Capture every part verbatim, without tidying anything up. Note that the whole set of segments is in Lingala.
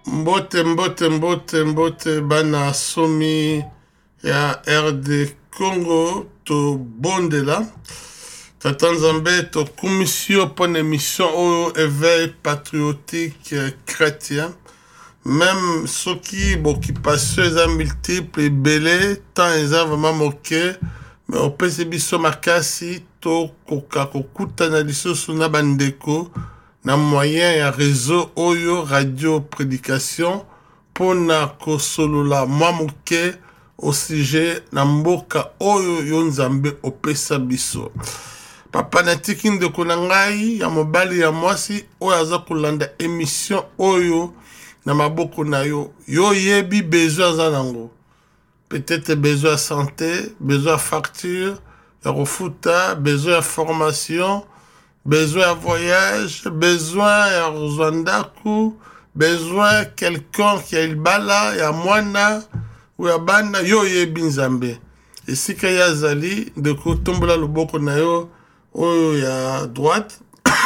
Mbote mbote mbote mbote bana somi ya R D Congo to bondela Tata Nzambe to commission pour une émission au éveil patriotique chrétien même ceux qui occupation les multiples belé tant ils ont vraiment moqué mais au P C B so makasi to koka kokuta na lisusu na bandeko na moyen ya réseau oyo radio prédication pona kosolola mwa moke au sujet na mboka oyo yo Nzambe opesa biso papa natiki ndeko na ngai ya mobali ya mwasi oyo aza kolanda émission oyo na maboko na yo yo yebi besoin za nango peut-être besoin de santé besoin de facture ya refuta besoin de formation besoin de voyage, besoin de Rwanda, besoin de quelqu'un qui a il bala, ya mwana, ou ya bana, yo ye binzambe. Et si qu'il y a zali, de ko tombola loboko na yo, o ya droite,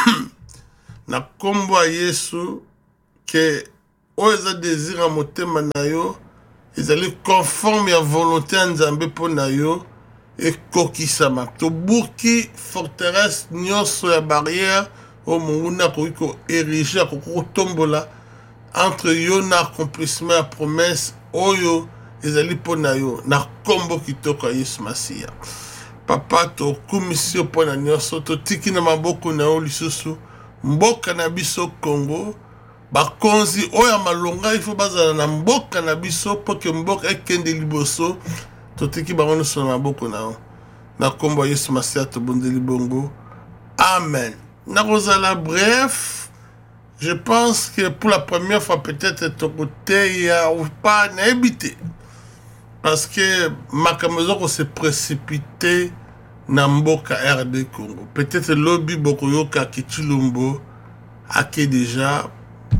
na kombo a Yesu, que o eza désir a motema na yo, ils allaient conforme à volonté nzambe po na yo, et kokisama to buki forteresse nyonso ya barrière o munguna ko ko ériger ko tombola entre yo na accomplissement ya promesse oyo ezali pona yo na kombo kitoko ya Yesu Masia papa to commission pona nyonso to tiki na maboko na yo lisusu mboka na biso Congo bakonzi oya malonga il faut bazala na mboka na biso po ke mboka ekende liboso totiki bango so na boko na na kombo Yesu Masia to bondeli bongo amen na rozala bref je pense que pour la première fois peut-être ton côté ya ou pas n'habité parce que makamezo ko se précipité na mboka R D Congo peut-être lobby boko yoka kichilumbo ake déjà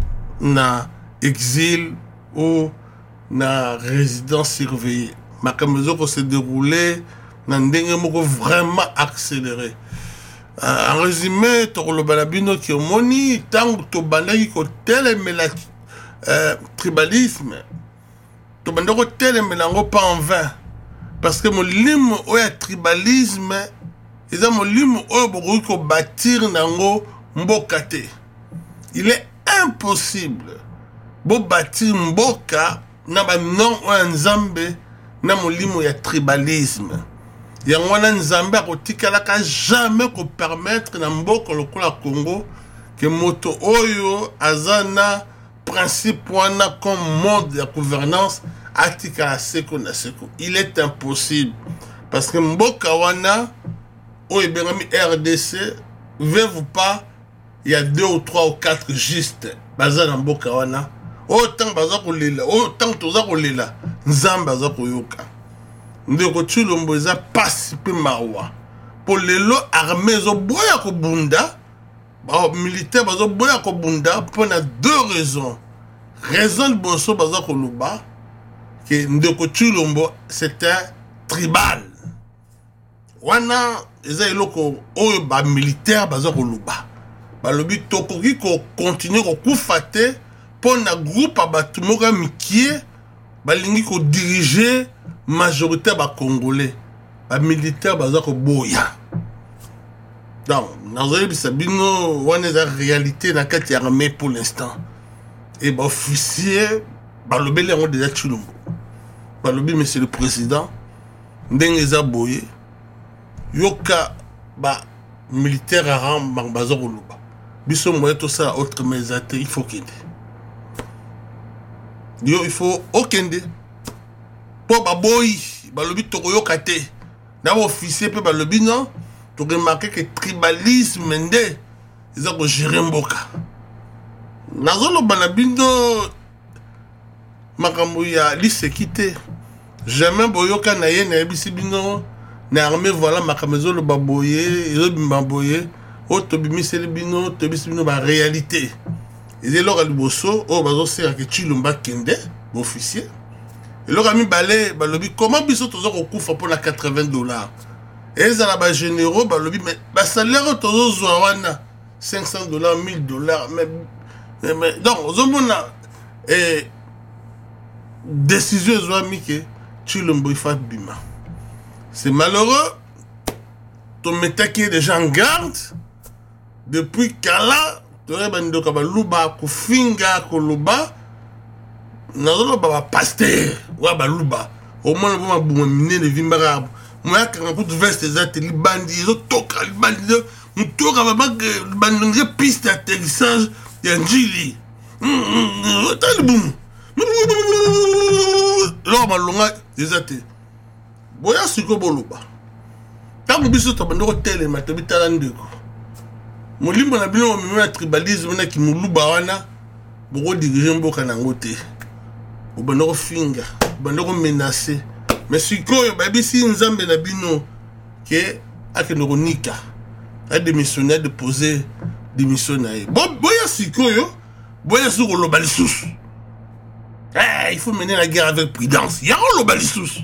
na exil ou na résidence surveillée makamezo ko se déroulé na ndenge moko vraiment accéléré euh, en résumé to lo balabino ki omoni tango to bandaki ko telemela euh, tribalisme to bandako telemela ngo pas en vain parce que molimo oya tribalisme eza molimo oyo boko ko bâtir nango mboka te il est impossible bo bâtir mboka na ba non oya Nzambe na molimo ya tribalisme ya ngwana Nzambe akotikala ka jamais ko permettre na mboko lokola Congo que moto oyo azana principe wana comme mode de gouvernance atika seko na seko il est impossible parce que mboka wana oyo bengami R D C veut pas il y a deux ou trois ou quatre juste bazana mboka wana autant baza kolela autant toza kolela Nzambe aza koyoka ndeko Tshilombo eza pasi pe mawa po lelo armée zo boya ko bunda ba militaire bazo boya ko bunda pour na deux raisons raison boso baza ko luba que ndeko Tshilombo c'était tribal wana eza eloko oyo ba militaire baza ko luba ba lobi tokoki ko continuer ko kufate pour na groupe abatu moka mikie balingi ko diriger majorité ba congolais ba militaire baza ko boya donc nazali bisabino wana za réalité na kati ya armée pour l'instant et ba officier ba lobeli ngo déjà Tshilombo ba lobi monsieur le président ndenge za boye yoka ba militaire rang baza ko luba biso moye to ça autre mais il faut qu'il yo il faut okende po baboyi balobi tokoyoka te na officier pe balobi non to remarquer que tribalisme nde eza ko gérer mboka nazolo bana bindo makambo ya lisekite jamais boyoka na ye na bisi bino na armée voilà makamezo lo baboye yo bimbaboye o to bimiseli bino to bisi bino ba réalité et là liboso o bazo sera que Tshilombo kende officier et là mi balé balobi comment biso tozo ko kufa pour la quatre-vingts dollars et ça la ba généraux balobi mais ba salaire tozo zwa wana cinq cents dollars mille dollars mais mais donc ozomona et décision ezwami ke Tshilombo ifa bima. C'est malheureux. Ton métaki est déjà en garde. Depuis Kala, tu aurais bando kabaluba kufinga koloba. Nazolo baba pasteur wa baluba. Au moins on va boumer miner de vimbara. Moi quand on veste des ateliers bandits, ils ont toka les bandits. On toka baba bandit piste d'atterrissage d'Anjili. T'as le boum. Là on longa des ateliers. Boya siko boluba. Tant biso to bando hotel matobi talandeko. Molimbo na bino mimi tribalisme na ki muluba wana boko diriger mboka na ngote. Obando finga, obando menacer. Mais sikoyo babisi nzambe na bino ke akeno nika. A démissionné de poser démission na ye. Bo boya sikoyo, boya sur lo balisusu. Eh, il faut mener la guerre avec prudence. Ya lo balisusu.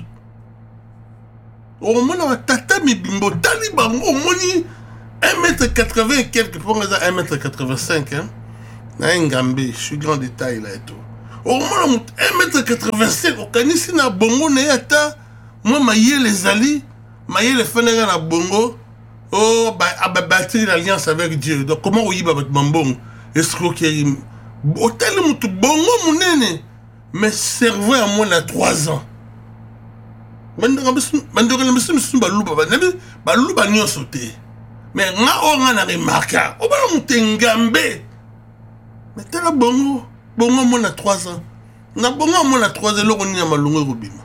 Au moins on tata mi bimbo taliban au moni un mètre quatre-vingts et quelques pour un mètre quatre-vingt-cinq hein. Na Ngambe, je suis grand détail là et tout. Au moins un mètre quatre-vingt-cinq au kanisi na bongo na yata moi maye les ali, maye les fenêtres na bongo. Oh bah a bâti l'alliance avec Dieu. Donc comment on y va avec mambong? Escroquerie. Hôtel mutu bongo munene. Mais cerveau à moi na trois ans. Mandora bisu mandora bisu bisu baluba banabi baluba nyo sauté mais nga o nga na remarka o ba mutengambe mais tala bongo bongo mo na trois ans na bongo mo na trois ans lo koni na malungo robima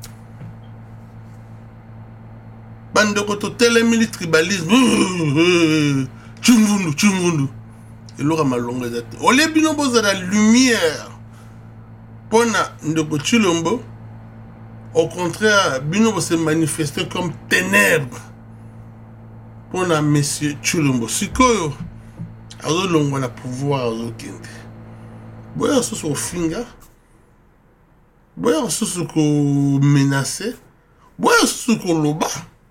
bande ko to tele tribalisme chungundu chungundu et lo ka malungo zate o le bino boza la lumière pona ndoko Tshilombo. Au contraire, Bino se manifester comme ténèbres pour la monsieur Tshilombo. Sikoyo, azo longo na pouvoir azo kende. Boya so so finga. Boya so so ko menacer. Boya so ko loba.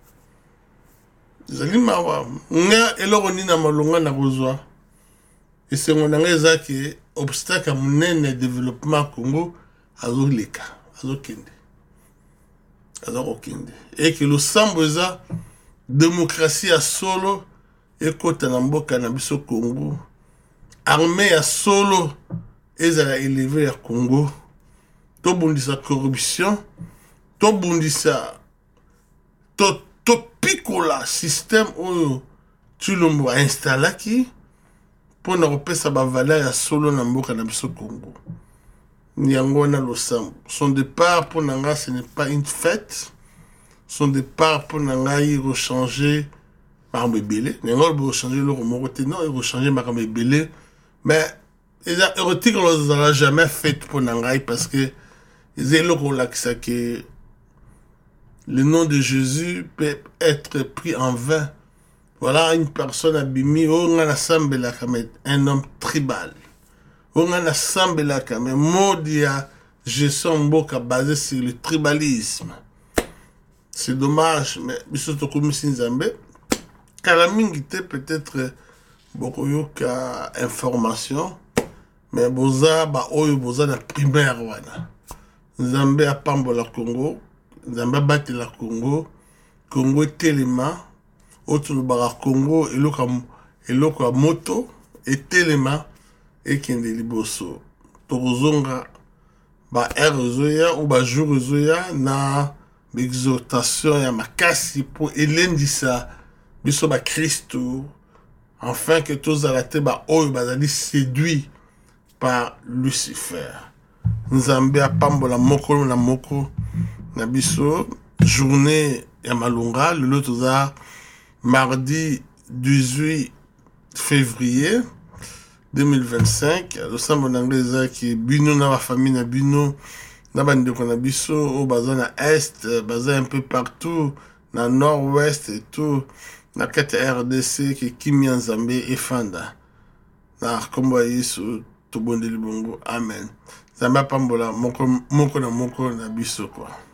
Zali mawa. Nga eloko ni na malonga na bozwa. Et c'est mon angeza qui obstacle à mon développement Congo azo leka, azo kende. Et que le samboza démocratie à solo et kota na mboka na biso Congo armée à solo et ça a élevé à Congo to bundisa corruption to bundisa to to picola système où Tshilombo a installé qui pour ne repasser ba valeur à solo na mboka na biso Congo. Nyangona Losam. Son départ pour Nanga, ce n'est pas une fête. Son départ pour Nanga, il rechanger Marambe Belé. Nyangona il rechanger le Romoroté. Non, il rechanger Marambe Belé. Mais, les érotiques, on ne l'a jamais fait pour Nanga parce que ils ont le rôle que le nom de Jésus peut être pris en vain. Voilà une personne abîmée, on a un homme tribal. On a assemblé là quand même modia gestion mboka basé sur le tribalisme. C'est dommage mais biso to komisi nzambe kala mingi te peut-être beaucoup yoka information mais boza ba oyo boza na primaire wana. Nzambe a pambola Congo, Nzambe bati la Congo, Congo telema autre bara Congo eloka eloka moto et telema et qui est liboso tozonga ba erozoya ou ba jourzoya na l'exhortation ya makasi pour elendisa biso ba Christo afin que tous arrêtés ba oyo bazali séduit par Lucifer. Nzambe a pambola moko na moko na biso journée ya malunga le lotoza mardi dix-huit février deux mille vingt-cinq, le sambo d'anglais qui bino na la famille na bino na bande ko na biso au baza na est, baza un peu partout na nord-ouest et tout na kati R D C qui Kimi Nzambe et Fanda na kombo Yesu to bondeli bongo amen. Zamba pambola moko moko na moko na biso quoi.